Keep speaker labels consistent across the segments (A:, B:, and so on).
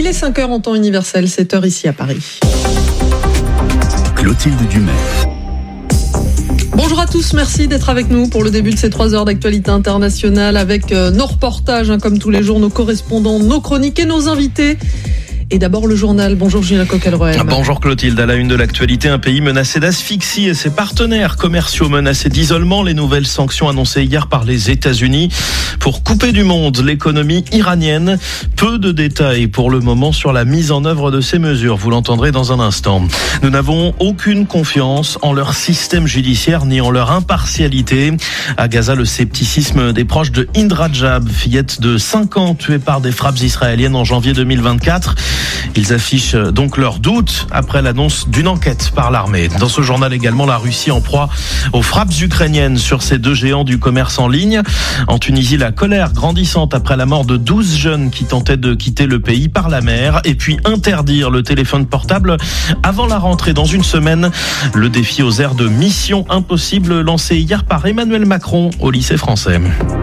A: est 5h en temps universel, 7h ici à Paris.
B: Clotilde Dumais.
A: Bonjour à tous, merci d'être avec nous pour le début de ces 3 heures d'actualité internationale avec nos reportages, comme tous les jours, nos correspondants, nos chroniques et nos invités. Et d'abord le journal. Bonjour Julien Coquelroel.
C: Bonjour Clotilde. À la une de l'actualité, un pays menacé d'asphyxie et ses partenaires commerciaux menacés d'isolement. Les nouvelles sanctions annoncées hier par les États-Unis pour couper du monde l'économie iranienne. Peu de détails pour le moment sur la mise en œuvre de ces mesures. Vous l'entendrez dans un instant. Nous n'avons aucune confiance en leur système judiciaire ni en leur impartialité. À Gaza, le scepticisme des proches de Hind Rajab, fillette de 5 ans tuée par des frappes israéliennes en janvier 2024. Ils affichent donc leurs doutes après l'annonce d'une enquête par l'armée. Dans ce journal également, la Russie en proie aux frappes ukrainiennes sur ces 2 géants du commerce en ligne. En Tunisie, la colère grandissante après la mort de 12 jeunes qui tentaient de quitter le pays par la mer. Et puis interdire le téléphone portable avant la rentrée dans une semaine. Le défi aux airs de Mission Impossible lancé hier par Emmanuel Macron au lycée français.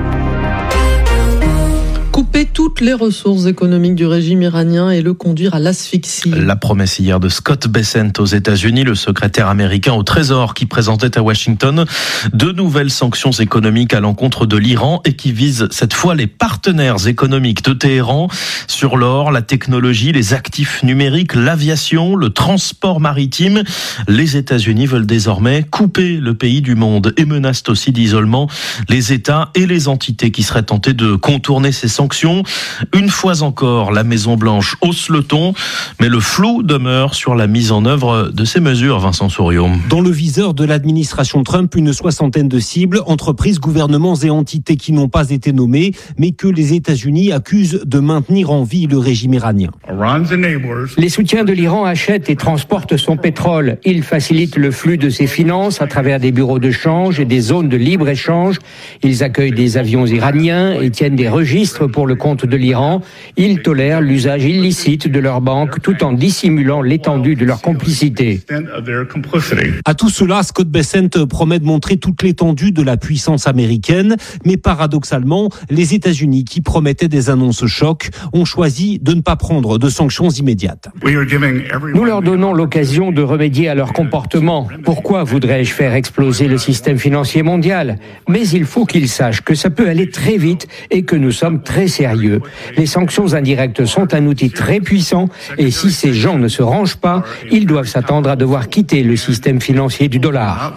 A: Couper toutes les ressources économiques du régime iranien et le conduire à l'asphyxie.
C: La promesse hier de Scott Bessent aux États-Unis, le secrétaire américain au Trésor, qui présentait à Washington 2 nouvelles sanctions économiques à l'encontre de l'Iran et qui visent cette fois les partenaires économiques de Téhéran sur l'or, la technologie, les actifs numériques, l'aviation, le transport maritime. Les États-Unis veulent désormais couper le pays du monde et menacent aussi d'isolement les États et les entités qui seraient tentés de contourner ces sanctions. Une fois encore, la Maison-Blanche hausse le ton, mais le flou demeure sur la mise en œuvre de ces mesures, Vincent Souriau.
D: Dans le viseur de l'administration Trump, une 60aine de cibles, entreprises, gouvernements et entités qui n'ont pas été nommées, mais que les États-Unis accusent de maintenir en vie le régime iranien.
E: Les soutiens de l'Iran achètent et transportent son pétrole. Ils facilitent le flux de ses finances à travers des bureaux de change et des zones de libre-échange. Ils accueillent des avions iraniens et tiennent des registres pour le compte de l'Iran. Ils tolèrent l'usage illicite de leurs banques tout en dissimulant l'étendue de leur complicité.
D: À tout cela, Scott Bessent promet de montrer toute l'étendue de la puissance américaine, mais paradoxalement, les États-Unis, qui promettaient des annonces chocs, ont choisi de ne pas prendre de sanctions immédiates.
E: Nous leur donnons l'occasion de remédier à leur comportement. Pourquoi voudrais-je faire exploser le système financier mondial ? Mais il faut qu'ils sachent que ça peut aller très vite et que nous sommes très sérieux. Les sanctions indirectes sont un outil très puissant et si ces gens ne se rangent pas, ils doivent s'attendre à devoir quitter le système financier du dollar.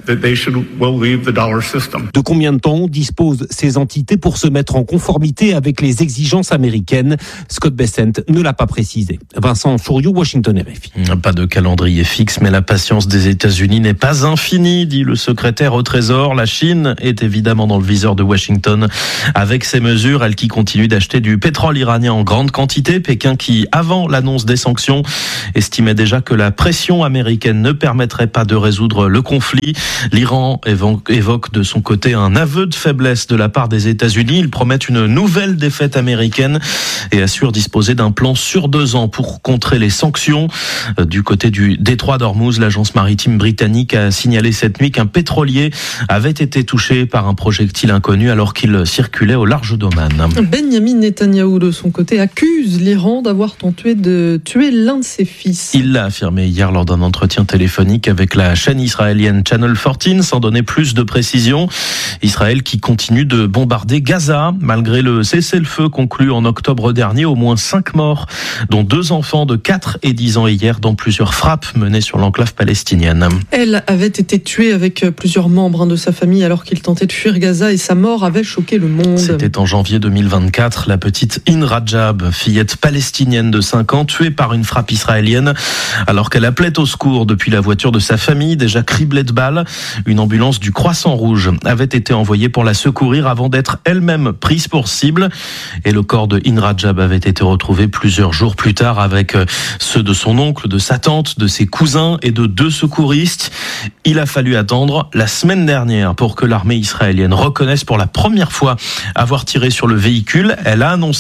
D: De combien de temps disposent ces entités pour se mettre en conformité avec les exigences américaines ? Scott Bessent ne l'a pas précisé. Vincent Souriau, Washington RFI.
C: Pas de calendrier fixe, mais la patience des États-Unis n'est pas infinie, dit le secrétaire au Trésor. La Chine est évidemment dans le viseur de Washington. Avec ces mesures, elle qui continue d'acheter du pétrole iranien en grande quantité. Pékin qui, avant l'annonce des sanctions, estimait déjà que la pression américaine ne permettrait pas de résoudre le conflit. L'Iran évoque de son côté un aveu de faiblesse de la part des États-Unis. Ils promettent une nouvelle défaite américaine et assurent disposer d'un plan sur 2 ans pour contrer les sanctions. Du côté du détroit d'Ormuz, l'agence maritime britannique a signalé cette nuit qu'un pétrolier avait été touché par un projectile inconnu alors qu'il circulait au large d'Oman.
A: Benyamin Netanyahou, de son côté, accuse l'Iran d'avoir tenté de tuer l'un de ses fils.
C: Il l'a affirmé hier lors d'un entretien téléphonique avec la chaîne israélienne Channel 14, sans donner plus de précisions. Israël qui continue de bombarder Gaza, malgré le cessez-le-feu conclu en octobre dernier. Au moins 5 morts, dont 2 enfants de 4 et 10 ans hier, dans plusieurs frappes menées sur l'enclave palestinienne.
A: Elle avait été tuée avec plusieurs membres de sa famille alors qu'il tentait de fuir Gaza et sa mort avait choqué le monde.
C: C'était en janvier 2024. La petite Hind Rajab, fillette palestinienne de 5 ans, tuée par une frappe israélienne alors qu'elle appelait au secours depuis la voiture de sa famille, déjà criblée de balles. Une ambulance du Croissant Rouge avait été envoyée pour la secourir avant d'être elle-même prise pour cible. Et le corps de Hind Rajab avait été retrouvé plusieurs jours plus tard avec ceux de son oncle, de sa tante, de ses cousins et de 2 secouristes. Il a fallu attendre la semaine dernière pour que l'armée israélienne reconnaisse pour la première fois avoir tiré sur le véhicule. Elle a annoncé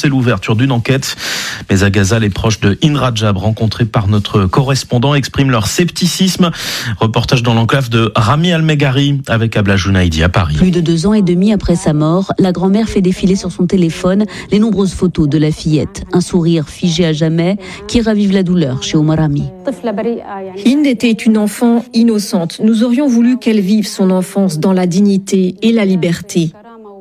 C: l'ouverture d'une enquête. Mais à Gaza, les proches de Hind Rajab, rencontrés par notre correspondant, expriment leur scepticisme. Reportage dans l'enclave de Rami Al-Meghari avec Abla Jounaidi à Paris.
B: Plus de 2 ans et demi après sa mort, la grand-mère fait défiler sur son téléphone les nombreuses photos de la fillette. Un sourire figé à jamais qui ravive la douleur chez Omar Rami.
F: Hind était une enfant innocente. Nous aurions voulu qu'elle vive son enfance dans la dignité et la liberté.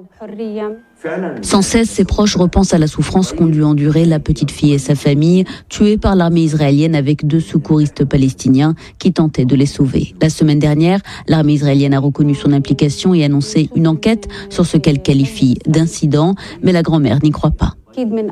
B: Sans cesse, ses proches repensent à la souffrance qu'ont dû endurer la petite fille et sa famille, tuées par l'armée israélienne avec 2 secouristes palestiniens qui tentaient de les sauver. La semaine dernière, l'armée israélienne a reconnu son implication et annoncé une enquête sur ce qu'elle qualifie d'incident, mais la grand-mère n'y croit pas.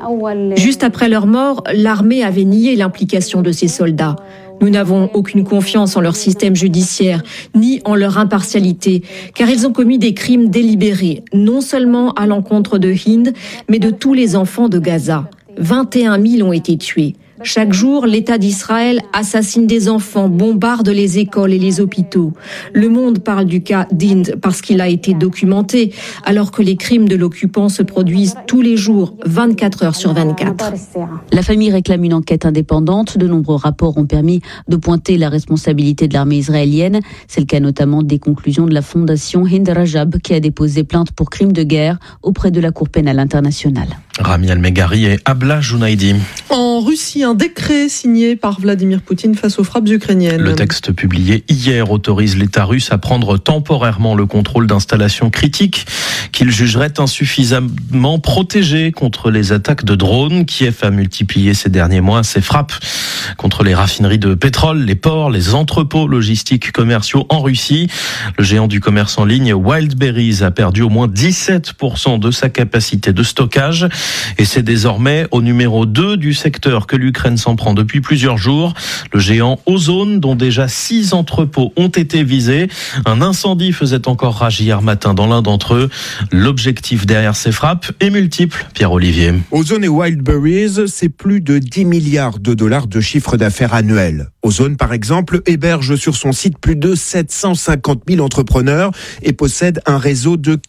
F: Juste après leur mort, l'armée avait nié l'implication de ces soldats. Nous n'avons aucune confiance en leur système judiciaire, ni en leur impartialité, car ils ont commis des crimes délibérés, non seulement à l'encontre de Hind, mais de tous les enfants de Gaza. 21 000 ont été tués. Chaque jour, l'État d'Israël assassine des enfants, bombarde les écoles et les hôpitaux. Le Monde parle du cas d'Hind parce qu'il a été documenté, alors que les crimes de l'occupant se produisent tous les jours, 24 heures sur 24.
B: La famille réclame une enquête indépendante. De nombreux rapports ont permis de pointer la responsabilité de l'armée israélienne. C'est le cas notamment des conclusions de la fondation Hind Rajab qui a déposé plainte pour crimes de guerre auprès de la Cour pénale internationale.
C: Rami Al-Meghari et Abla Jounaidi.
A: En Russie, un décret signé par Vladimir Poutine face aux frappes ukrainiennes.
C: Le texte publié hier autorise l'État russe à prendre temporairement le contrôle d'installations critiques qu'il jugerait insuffisamment protégées contre les attaques de drones. Kiev a multiplié ces derniers mois ses frappes contre les raffineries de pétrole, les ports, les entrepôts logistiques commerciaux en Russie. Le géant du commerce en ligne Wildberries a perdu au moins 17% de sa capacité de stockage. Et c'est désormais au numéro 2 du secteur que l'Ukraine s'en prend depuis plusieurs jours. Le géant Ozone, dont déjà 6 entrepôts ont été visés. Un incendie faisait encore rage hier matin dans l'un d'entre eux. L'objectif derrière ces frappes est multiple. Pierre-Olivier.
G: Ozone et Wildberries, c'est plus de 10 milliards de dollars de chiffre d'affaires annuel. Ozone, par exemple, héberge sur son site plus de 750 000 entrepreneurs et possède un réseau de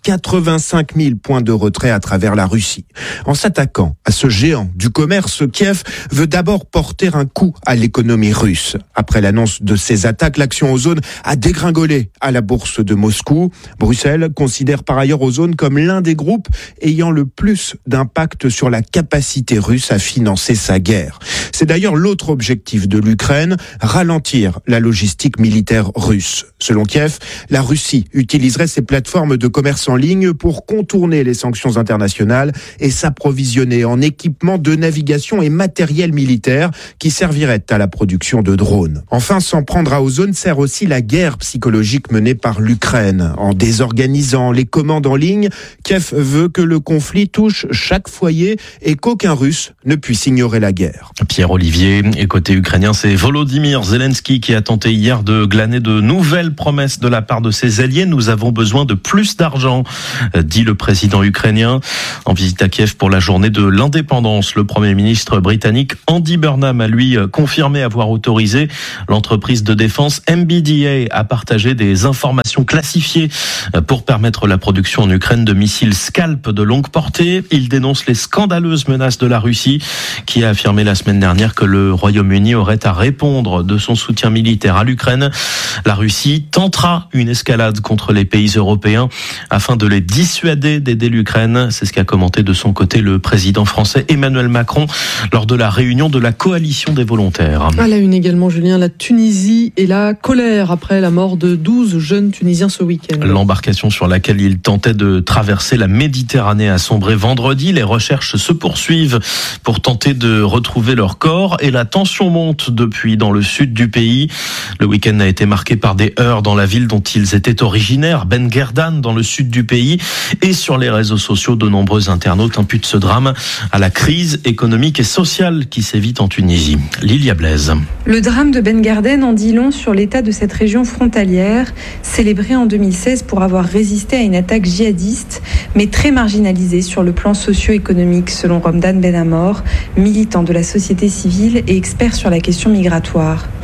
G: 85 000 points de retrait à travers la Russie. En s'attaquant à ce géant du commerce, Kiev veut d'abord porter un coup à l'économie russe. Après l'annonce de ces attaques, l'action Ozone a dégringolé à la bourse de Moscou. Bruxelles considère par ailleurs Ozone comme l'un des groupes ayant le plus d'impact sur la capacité russe à financer sa guerre. C'est d'ailleurs l'autre objectif de l'Ukraine, ralentir la logistique militaire russe. Selon Kiev, la Russie utiliserait ses plateformes de commerce en ligne pour contourner les sanctions internationales et s'approvisionner en équipements de navigation et matériel militaire qui servirait à la production de drones. Enfin, s'en prendre à Ozone sert aussi la guerre psychologique menée par l'Ukraine. En désorganisant les commandes en ligne, Kiev veut que le conflit touche chaque foyer et qu'aucun Russe ne puisse ignorer la guerre.
C: Pierre-Olivier, et côté ukrainien, c'est Volodymyr Zelensky qui a tenté hier de glaner de nouvelles promesses de la part de ses alliés. Nous avons besoin de plus d'argent, dit le président ukrainien. En visite à Kiev pour la journée de l'indépendance, le Premier ministre britannique Andy Burnham a lui confirmé avoir autorisé l'entreprise de défense MBDA à partager des informations classifiées pour permettre la production en Ukraine de missiles Scalp de longue portée. Il dénonce les scandaleuses menaces de la Russie qui a affirmé la semaine dernière que le Royaume-Uni aurait à répondre de son soutien militaire à l'Ukraine. La Russie tentera une escalade contre les pays européens afin de les dissuader d'aider l'Ukraine. C'est ce qu'a commenté de son côté le président français Emmanuel Macron lors de la réunion de la coalition des volontaires.
A: À la une également, Julien, la Tunisie et la colère après la mort de 12 jeunes Tunisiens ce week-end.
C: L'embarcation sur laquelle ils tentaient de traverser la Méditerranée a sombré vendredi. Les recherches se poursuivent pour tenter de retrouver leur corps et la tension monte depuis dans le sud du pays. Le week-end a été marqué par des heurts dans la ville dont ils étaient originaires, Ben Guerdan, dans le sud du pays. Et sur les réseaux sociaux, de nombreux internautes imputent ce drame à la crise économique et sociale qui sévit en Tunisie. Lilia Blaise.
H: Le drame de Ben Guerdan en dit long sur l'état de cette région frontalière, célébrée en 2016 pour avoir résisté à une attaque djihadiste, mais très marginalisée sur le plan socio-économique, selon Romdan Benamor, militant de la société civile et expert sur la question migratoire.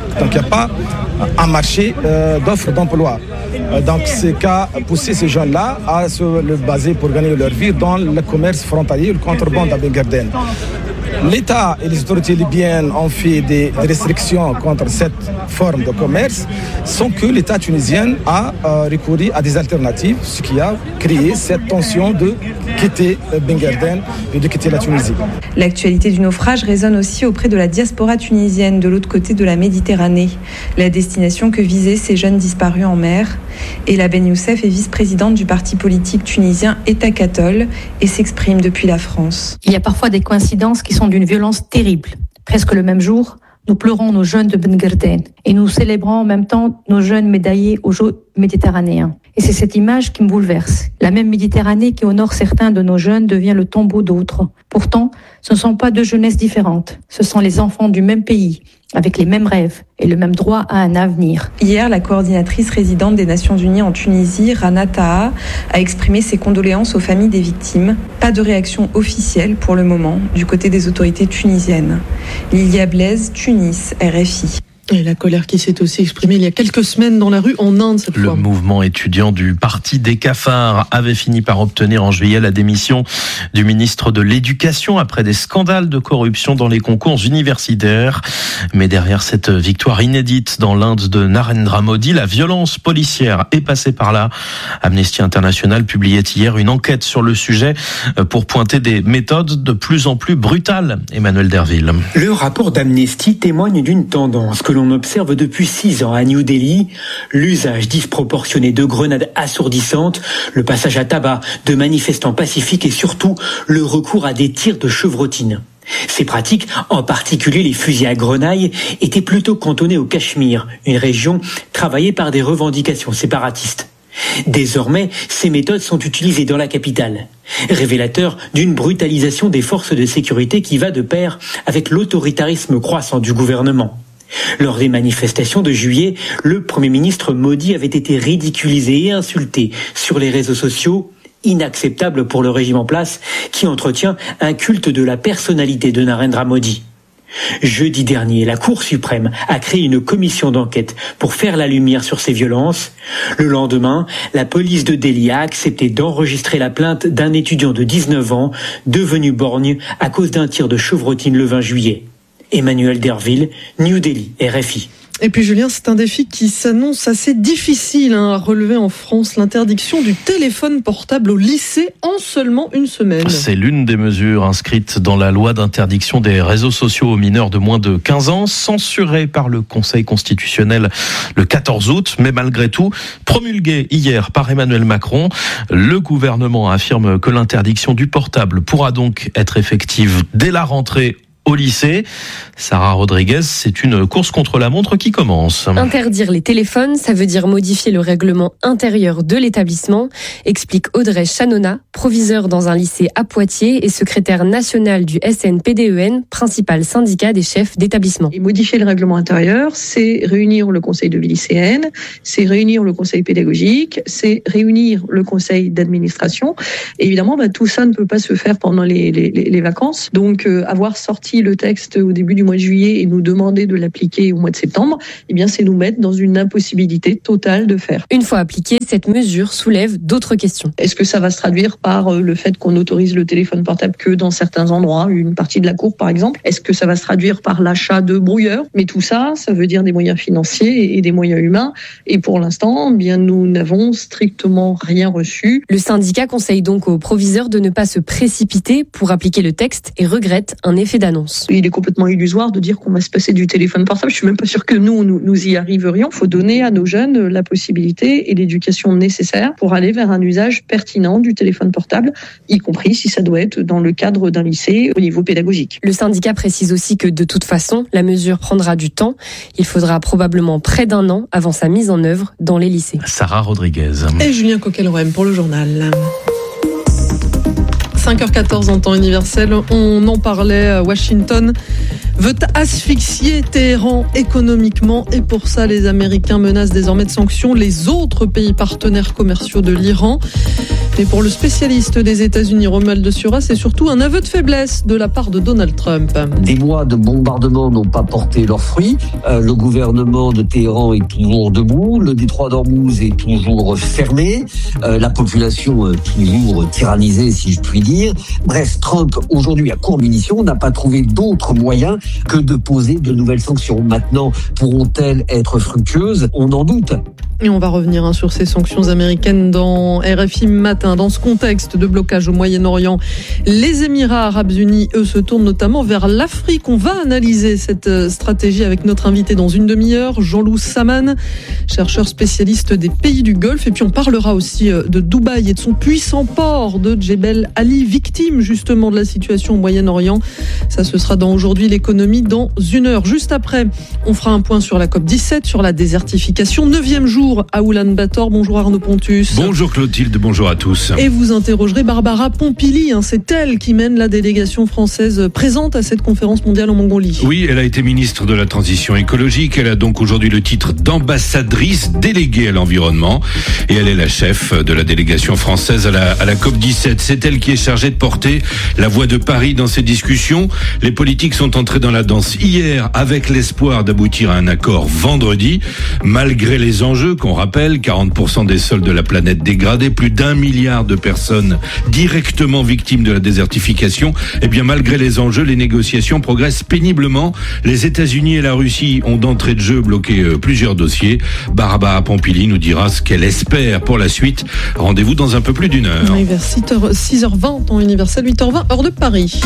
I: Donc il n'y a pas un marché d'offres d'emploi. Donc c'est qu'à pousser ces jeunes-là à se le baser pour gagner leur vie dans le commerce frontalier, le contrebande à Ben Garden. L'État et les autorités libyennes ont fait des restrictions contre cette forme de commerce sans que l'État tunisien a recouru à des alternatives, ce qui a créé cette tension de quitter Ben Garden et de quitter la Tunisie.
H: L'actualité du naufrage résonne aussi auprès de la diaspora tunisienne de l'autre côté de la Méditerranée, la destination que visaient ces jeunes disparus en mer. Ella Ben Youssef est vice-présidente du parti politique tunisien État Cathol et s'exprime depuis la France.
J: Il y a parfois des coïncidences qui sont d'une violence terrible. Presque le même jour, nous pleurons nos jeunes de Ben Garden et nous célébrons en même temps nos jeunes médaillés aux Jeux méditerranéens. Et c'est cette image qui me bouleverse. La même Méditerranée qui honore certains de nos jeunes devient le tombeau d'autres. Pourtant, ce ne sont pas deux jeunesses différentes. Ce sont les enfants du même pays, avec les mêmes rêves et le même droit à un avenir.
H: Hier, la coordinatrice résidente des Nations Unies en Tunisie, Rana Taha, a exprimé ses condoléances aux familles des victimes. Pas de réaction officielle pour le moment du côté des autorités tunisiennes. Lilia Blaise, Tunis, RFI.
A: Et la colère qui s'est aussi exprimée il y a quelques semaines dans la rue en Inde cette fois.
C: Le mouvement étudiant du Parti des cafards avait fini par obtenir en juillet la démission du ministre de l'Éducation après des scandales de corruption dans les concours universitaires. Mais derrière cette victoire inédite dans l'Inde de Narendra Modi, la violence policière est passée par là. Amnesty International publiait hier une enquête sur le sujet pour pointer des méthodes de plus en plus brutales. Emmanuel Derville.
K: Le rapport d'Amnesty témoigne d'une tendance que l'on observe depuis 6 ans à New Delhi, l'usage disproportionné de grenades assourdissantes, le passage à tabac de manifestants pacifiques et surtout le recours à des tirs de chevrotine. Ces pratiques, en particulier les fusils à grenaille, étaient plutôt cantonnées au Cachemire, une région travaillée par des revendications séparatistes. Désormais, ces méthodes sont utilisées dans la capitale, révélateur d'une brutalisation des forces de sécurité qui va de pair avec l'autoritarisme croissant du gouvernement. Lors des manifestations de juillet, le Premier ministre Modi avait été ridiculisé et insulté sur les réseaux sociaux, inacceptable pour le régime en place qui entretient un culte de la personnalité de Narendra Modi. Jeudi dernier, la Cour suprême a créé une commission d'enquête pour faire la lumière sur ces violences. Le lendemain, la police de Delhi a accepté d'enregistrer la plainte d'un étudiant de 19 ans devenu borgne à cause d'un tir de chevrotine le 20 juillet. Emmanuel Derville, New Delhi, RFI.
A: Et puis Julien, c'est un défi qui s'annonce assez difficile à relever en France, l'interdiction du téléphone portable au lycée en seulement une semaine.
C: C'est l'une des mesures inscrites dans la loi d'interdiction des réseaux sociaux aux mineurs de moins de 15 ans, censurée par le Conseil constitutionnel le 14 août, mais malgré tout, promulguée hier par Emmanuel Macron. Le gouvernement affirme que l'interdiction du portable pourra donc être effective dès la rentrée au lycée. Sarah Rodriguez, c'est une course contre la montre qui commence.
L: Interdire les téléphones, ça veut dire modifier le règlement intérieur de l'établissement, explique Audrey Chanona, proviseure dans un lycée à Poitiers et secrétaire nationale du SNPDEN, principal syndicat des chefs d'établissement.
M: Et modifier le règlement intérieur, c'est réunir le conseil de vie lycéenne, c'est réunir le conseil pédagogique, c'est réunir le conseil d'administration. Et évidemment, tout ça ne peut pas se faire pendant les vacances. Donc, avoir sorti le texte au début du mois de juillet et nous demander de l'appliquer au mois de septembre, eh bien, c'est nous mettre dans une impossibilité totale de faire.
L: Une fois appliquée, cette mesure soulève d'autres questions.
M: Est-ce que ça va se traduire par le fait qu'on autorise le téléphone portable que dans certains endroits, une partie de la cour par exemple? Est-ce que ça va se traduire par l'achat de brouilleurs? Mais tout ça, ça veut dire des moyens financiers et des moyens humains. Et pour l'instant, eh bien, nous n'avons strictement rien reçu.
L: Le syndicat conseille donc aux proviseurs de ne pas se précipiter pour appliquer le texte et regrette un effet d'annonce.
M: Il est complètement illusoire de dire qu'on va se passer du téléphone portable. Je suis même pas sûre que nous y arriverions. Il faut donner à nos jeunes la possibilité et l'éducation nécessaire pour aller vers un usage pertinent du téléphone portable, y compris si ça doit être dans le cadre d'un lycée au niveau pédagogique.
L: Le syndicat précise aussi que de toute façon, la mesure prendra du temps. Il faudra probablement près d'un an avant sa mise en œuvre dans les lycées.
C: Sarah Rodriguez.
A: Et Julien Coquel-Roem pour le journal. 5h14 en temps universel. On en parlait à Washington. veut asphyxier Téhéran économiquement et pour ça les Américains menacent désormais de sanctions les autres pays partenaires commerciaux de l'Iran. Mais pour le spécialiste des États-Unis, Romuald de Sura, c'est surtout un aveu de faiblesse de la part de Donald Trump.
N: Des mois de bombardements n'ont pas porté leurs fruits. Le gouvernement de Téhéran est toujours debout. Le détroit d'Ormuz est toujours fermé. La population toujours tyrannisée, si je puis dire. Bref, Trump, aujourd'hui à court de munitions, n'a pas trouvé d'autre moyen que de poser de nouvelles sanctions. Maintenant, pourront-elles être fructueuses ? On en doute.
A: Et on va revenir sur ces sanctions américaines dans RFI Matin. Dans ce contexte de blocage au Moyen-Orient, les Émirats Arabes Unis, eux, se tournent notamment vers l'Afrique. On va analyser cette stratégie avec notre invité dans une demi-heure, Jean-Loup Saman, chercheur spécialiste des pays du Golfe. Et puis on parlera aussi de Dubaï et de son puissant port de Jebel Ali, victime justement de la situation au Moyen-Orient. Ça, ce sera dans Aujourd'hui l'économie dans une heure. Juste après, on fera un point sur la COP17, sur la désertification. 9e jour à Oulan-Bator. Bonjour Arnaud Pontus.
O: Bonjour Clotilde, bonjour à tous.
A: Et vous interrogerez Barbara Pompili, c'est elle qui mène la délégation française présente à cette conférence mondiale en Mongolie.
O: Oui, elle a été ministre de la Transition écologique, elle a donc aujourd'hui le titre d'ambassadrice déléguée à l'environnement et elle est la chef de la délégation française à la COP17. C'est elle qui est chargée de porter la voix de Paris dans ces discussions. Les politiques sont entrés dans la danse hier avec l'espoir d'aboutir à un accord vendredi, malgré les enjeux qu'on rappelle, 40% des sols de la planète dégradés, plus d'1 milliard de personnes directement victimes de la désertification. Eh bien, malgré les enjeux, les négociations progressent péniblement. Les États-Unis et la Russie ont d'entrée de jeu bloqué plusieurs dossiers. Barbara Pompili nous dira ce qu'elle espère pour la suite. Rendez-vous dans un peu plus d'une heure.
A: Oui, vers 6h20, temps universel, 8h20, heure de Paris.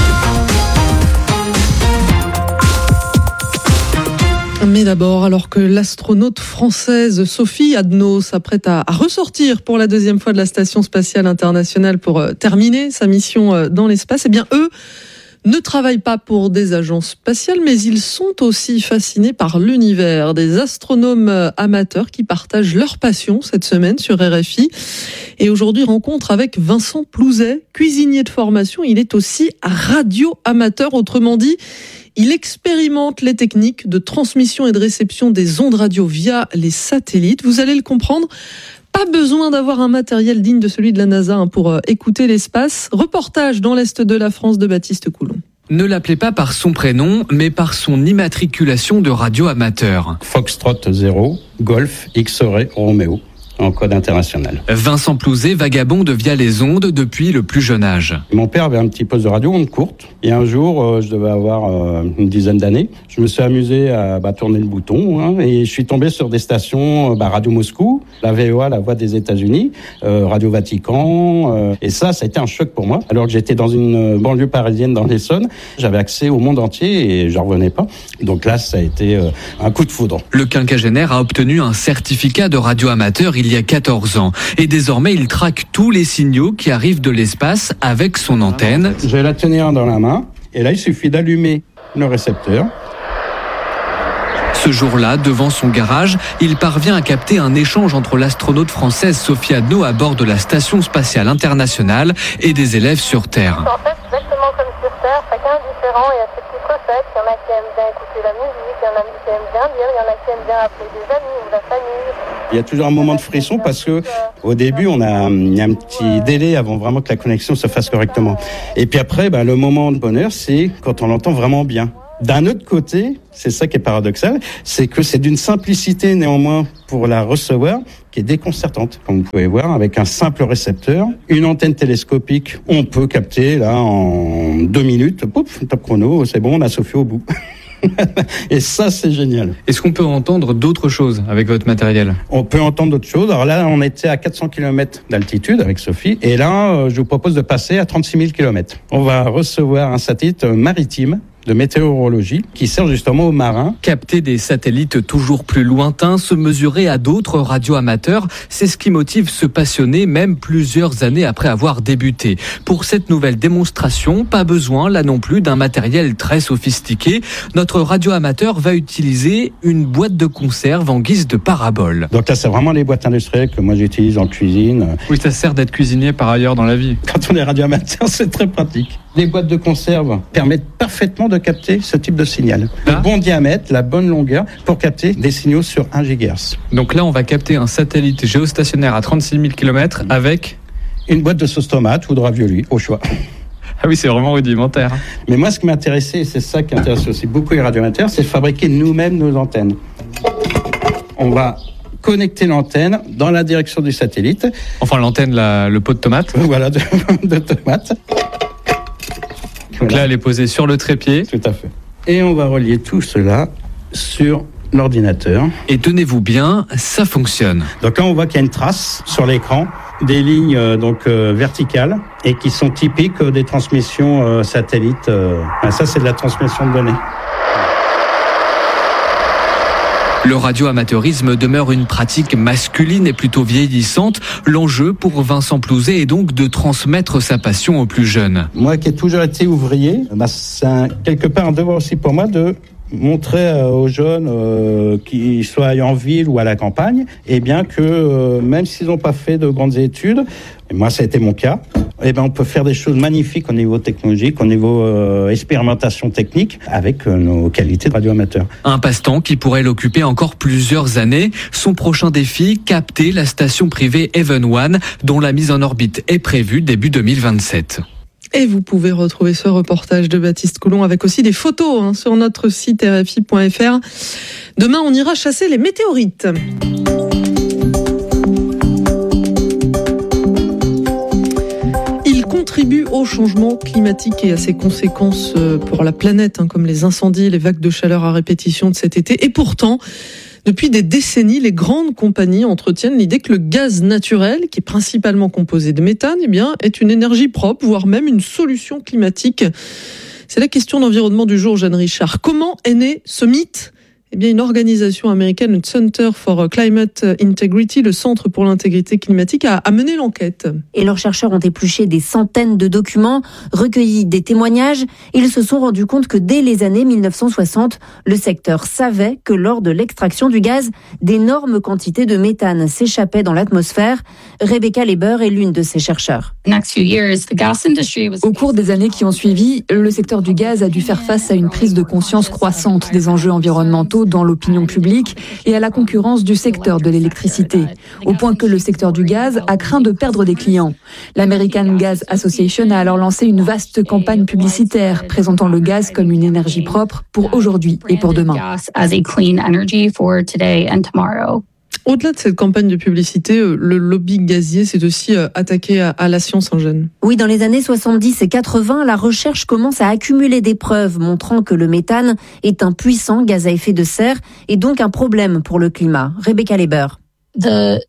A: Mais d'abord, alors que l'astronaute française Sophie Adno s'apprête à ressortir pour la deuxième fois de la Station spatiale internationale pour terminer sa mission dans l'espace, eh bien eux ne travaillent pas pour des agences spatiales, mais ils sont aussi fascinés par l'univers. Des astronomes amateurs qui partagent leur passion cette semaine sur RFI. Et aujourd'hui, rencontre avec Vincent Plouzet, cuisinier de formation. Il est aussi radio-amateur, autrement dit, il expérimente les techniques de transmission et de réception des ondes radio via les satellites. Vous allez le comprendre. Pas besoin d'avoir un matériel digne de celui de la NASA pour écouter l'espace. Reportage dans l'Est de la France de Baptiste Coulon.
P: Ne l'appelez pas par son prénom, mais par son immatriculation de radio amateur.
Q: Foxtrot 0, Golf, X-Ray, Romeo. En code international.
P: Vincent Plouzet vagabonde via les ondes depuis le plus jeune âge.
Q: Mon père avait un petit poste de radio, onde courte. Et un jour, je devais avoir une dizaine d'années. Je me suis amusé à tourner le bouton. Et je suis tombé sur des stations Radio Moscou, la VOA, la Voix des États-Unis, Radio Vatican. Et ça a été un choc pour moi. Alors que j'étais dans une banlieue parisienne dans l'Essonne, j'avais accès au monde entier et je revenais pas. Donc là, ça a été un coup de foudre.
P: Le quinquagénaire a obtenu un certificat de radio amateur il y a 14 ans. Et désormais, il traque tous les signaux qui arrivent de l'espace avec son antenne.
Q: Je vais la tenir dans la main. Et là, il suffit d'allumer le récepteur.
P: Ce jour-là, devant son garage, il parvient à capter un échange entre l'astronaute française Sophie Adno à bord de la Station spatiale internationale et des élèves sur Terre.
R: En fait, exactement comme sur Terre, chacun est différent. Il y a ses petites recettes. Il y en a qui aiment bien écouter la musique, il y en a qui aiment bien lire, il y en a qui aiment bien appeler des amis ou la famille.
Q: Il y a toujours un moment de frisson parce que au début, il y a un petit délai avant vraiment que la connexion se fasse correctement. Et puis après, le moment de bonheur, c'est quand on l'entend vraiment bien. D'un autre côté, c'est ça qui est paradoxal, c'est que c'est d'une simplicité néanmoins pour la recevoir qui est déconcertante. Comme vous pouvez voir, avec un simple récepteur, une antenne télescopique, on peut capter là en 2 minutes, pouf, top chrono, c'est bon, on a Sophie au bout. Et ça, c'est génial.
P: Est-ce qu'on peut entendre d'autres choses avec votre matériel ?
Q: On peut entendre d'autres choses. Alors là, on était à 400 km d'altitude avec Sophie. Et là, je vous propose de passer à 36 000 km. On va recevoir un satellite maritime de météorologie qui sert justement aux marins.
P: Capter des satellites toujours plus lointains, se mesurer à d'autres radioamateurs, c'est ce qui motive ce passionné même plusieurs années après avoir débuté. Pour cette nouvelle démonstration, pas besoin là non plus d'un matériel très sophistiqué. Notre radioamateur va utiliser une boîte de conserve en guise de parabole.
Q: Donc là, c'est vraiment les boîtes industrielles que moi j'utilise en cuisine.
P: Oui, ça sert d'être cuisinier par ailleurs dans la vie.
Q: Quand on est radioamateur, c'est très pratique. Les boîtes de conserve permettent parfaitement de capter ce type de signal. Le bon diamètre, la bonne longueur pour capter des signaux sur 1 GHz.
P: Donc là, on va capter un satellite géostationnaire à 36 000 km avec
Q: une boîte de sauce tomate ou de ravioli, au choix.
P: Ah oui, c'est vraiment rudimentaire.
Q: Mais moi, ce qui m'intéressait, et c'est ça qui intéresse aussi beaucoup les radioamateurs, c'est de fabriquer nous-mêmes nos antennes. On va connecter l'antenne dans la direction du satellite.
P: Enfin, l'antenne, le pot de tomate.
Q: Voilà, de tomate.
P: Donc là, elle est posée sur le trépied.
Q: Tout à fait. Et on va relier tout cela sur l'ordinateur.
P: Et tenez-vous bien, ça fonctionne.
Q: Donc là, on voit qu'il y a une trace sur l'écran, des lignes verticales et qui sont typiques des transmissions satellites. Ça, c'est de la transmission de données.
P: Le radioamateurisme demeure une pratique masculine et plutôt vieillissante. L'enjeu pour Vincent Plouzet est donc de transmettre sa passion aux plus jeunes.
Q: Moi qui ai toujours été ouvrier, c'est quelque part un devoir aussi pour moi de montrer aux jeunes qu'ils soient en ville ou à la campagne, et bien que même s'ils n'ont pas fait de grandes études, et moi ça a été mon cas, et ben on peut faire des choses magnifiques au niveau technologique, au niveau expérimentation technique, avec nos qualités de radioamateur.
P: Un passe-temps qui pourrait l'occuper encore plusieurs années. Son prochain défi, capter la station privée Even One, dont la mise en orbite est prévue début 2027.
A: Et vous pouvez retrouver ce reportage de Baptiste Coulon avec aussi des photos sur notre site rfi.fr. Demain, on ira chasser les météorites. Ils contribuent au changement climatique et à ses conséquences pour la planète, comme les incendies et les vagues de chaleur à répétition de cet été. Et pourtant, depuis des décennies, les grandes compagnies entretiennent l'idée que le gaz naturel, qui est principalement composé de méthane, est une énergie propre, voire même une solution climatique. C'est la question d'environnement du jour, Jeanne Richard. Comment est né ce mythe ? Une organisation américaine, le Center for Climate Integrity, le Centre pour l'intégrité climatique, a mené l'enquête.
S: Et leurs chercheurs ont épluché des centaines de documents, recueilli des témoignages. Ils se sont rendus compte que dès les années 1960, le secteur savait que lors de l'extraction du gaz, d'énormes quantités de méthane s'échappaient dans l'atmosphère. Rebecca Leber est l'une de ces chercheurs.
T: Au cours des années qui ont suivi, le secteur du gaz a dû faire face à une prise de conscience croissante des enjeux environnementaux dans l'opinion publique et à la concurrence du secteur de l'électricité, au point que le secteur du gaz a craint de perdre des clients. L'American Gas Association a alors lancé une vaste campagne publicitaire présentant le gaz comme une énergie propre pour aujourd'hui et pour demain.
A: Au-delà de cette campagne de publicité, le lobby gazier s'est aussi attaqué à la science, Jeanne.
S: Oui, dans les années 70 et 80, la recherche commence à accumuler des preuves montrant que le méthane est un puissant gaz à effet de serre et donc un problème pour le climat. Rebecca Leber.
T: La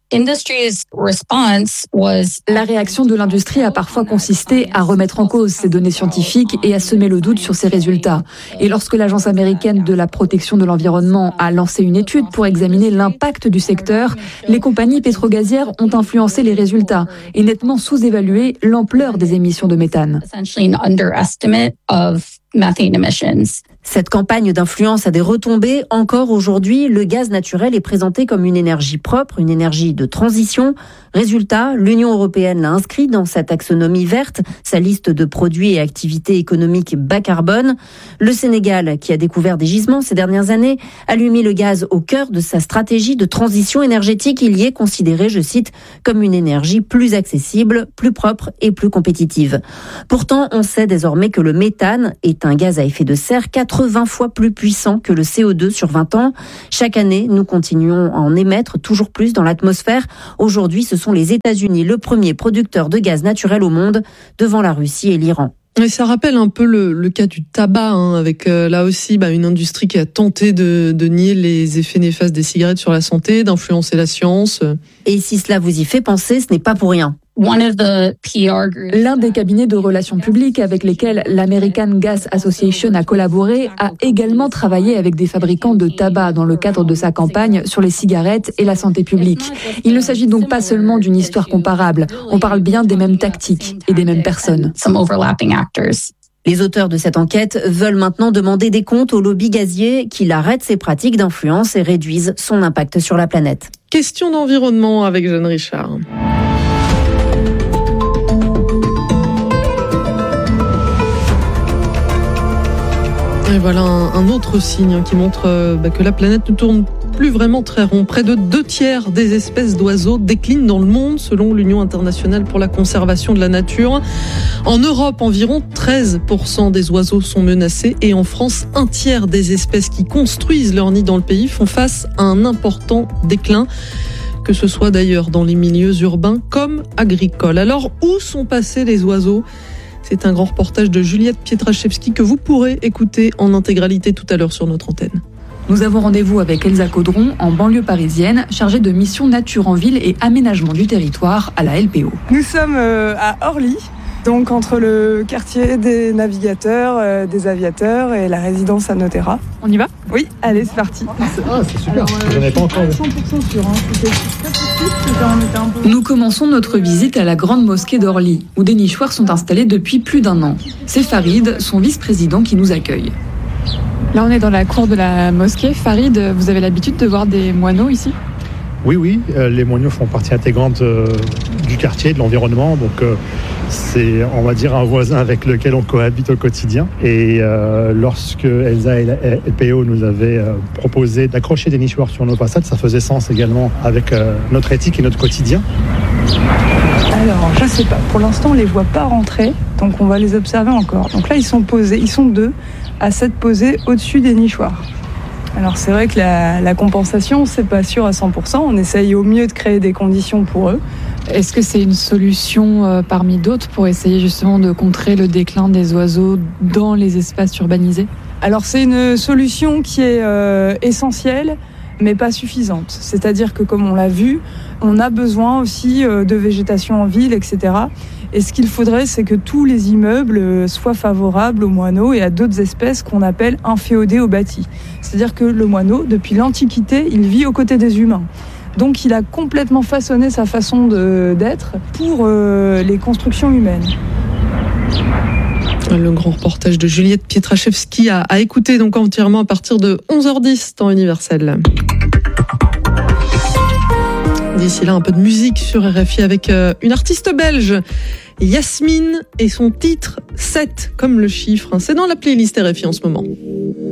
T: réaction de l'industrie a parfois consisté à remettre en cause ces données scientifiques et à semer le doute sur ces résultats. Et lorsque l'Agence américaine de la protection de l'environnement a lancé une étude pour examiner l'impact du secteur, les compagnies pétrogazières ont influencé les résultats et nettement sous-évalué l'ampleur des émissions de méthane.
S: Cette campagne d'influence a des retombées. Encore aujourd'hui, le gaz naturel est présenté comme une énergie propre, une énergie de transition. Résultat, l'Union européenne l'a inscrit dans sa taxonomie verte, sa liste de produits et activités économiques bas carbone. Le Sénégal, qui a découvert des gisements ces dernières années, a lui mis le gaz au cœur de sa stratégie de transition énergétique. Il y est considéré, je cite, comme une énergie plus accessible, plus propre et plus compétitive. Pourtant, on sait désormais que le méthane est un gaz à effet de serre 80 fois plus puissant que le CO2 sur 20 ans. Chaque année, nous continuons à en émettre toujours plus dans l'atmosphère. Aujourd'hui, ce sont les États-Unis, le premier producteur de gaz naturel au monde, devant la Russie et l'Iran.
A: Et ça rappelle un peu le cas du tabac, avec là aussi une industrie qui a tenté de nier les effets néfastes des cigarettes sur la santé, d'influencer la science.
S: Et si cela vous y fait penser, ce n'est pas pour rien.
T: L'un des cabinets de relations publiques avec lesquels l'American Gas Association a collaboré a également travaillé avec des fabricants de tabac dans le cadre de sa campagne sur les cigarettes et la santé publique. Il ne s'agit donc pas seulement d'une histoire comparable, on parle bien des mêmes tactiques et des mêmes personnes.
S: Les auteurs de cette enquête veulent maintenant demander des comptes au lobby gazier qu'il arrête ses pratiques d'influence et réduise son impact sur la planète.
A: Question d'environnement avec Jeanne Richard. Et voilà un autre signe qui montre que la planète ne tourne plus vraiment très rond. Près de 2/3 des espèces d'oiseaux déclinent dans le monde, selon l'Union internationale pour la conservation de la nature. En Europe, environ 13% des oiseaux sont menacés et en France, 1/3 des espèces qui construisent leur nid dans le pays font face à un important déclin, que ce soit d'ailleurs dans les milieux urbains comme agricoles. Alors, où sont passés les oiseaux ? C'est un grand reportage de Juliette Pietraszewski que vous pourrez écouter en intégralité tout à l'heure sur notre antenne.
T: Nous avons rendez-vous avec Elsa Caudron, en banlieue parisienne, chargée de mission nature en ville et aménagement du territoire à la LPO.
U: Nous sommes à Orly, donc entre le quartier des navigateurs, des aviateurs et la résidence Annotera.
T: On y va ?
U: Oui, allez, c'est parti.
V: C'est super, je n'en ai pas encore.
U: 100% sûr, c'était très possible,
T: Nous commençons notre visite à la grande mosquée d'Orly, où des nichoirs sont installés depuis plus d'1 an. C'est Farid, son vice-président, qui nous accueille.
W: Là, on est dans la cour de la mosquée. Farid, vous avez l'habitude de voir des moineaux ici ?
V: Oui, les moineaux font partie intégrante du quartier, de l'environnement. Donc, c'est, on va dire, un voisin avec lequel on cohabite au quotidien. Et lorsque Elsa et la LPO nous avaient proposé d'accrocher des nichoirs sur nos façades, ça faisait sens également avec notre éthique et notre quotidien.
U: Alors, je sais pas. Pour l'instant, on les voit pas rentrer, donc on va les observer encore. Donc là, ils sont posés. Ils sont 2 à s'être posés au-dessus des nichoirs. Alors c'est vrai que la compensation, c'est pas sûr à 100%. On essaye au mieux de créer des conditions pour eux.
T: Est-ce que c'est une solution parmi d'autres pour essayer justement de contrer le déclin des oiseaux dans les espaces urbanisés ?
U: Alors c'est une solution qui est essentielle, mais pas suffisante. C'est-à-dire que comme on l'a vu, on a besoin aussi de végétation en ville, etc. Et ce qu'il faudrait, c'est que tous les immeubles soient favorables aux moineaux et à d'autres espèces qu'on appelle inféodées au bâti. C'est-à-dire que le moineau, depuis l'Antiquité, il vit aux côtés des humains. Donc il a complètement façonné sa façon d'être pour les constructions humaines.
A: Le grand reportage de Juliette Pietraszewski à écouter donc entièrement à partir de 11h10 temps universel. D'ici là, un peu de musique sur RFI avec une artiste belge, Yasmine, et son titre 7, comme le chiffre. C'est dans la playlist RFI en ce moment.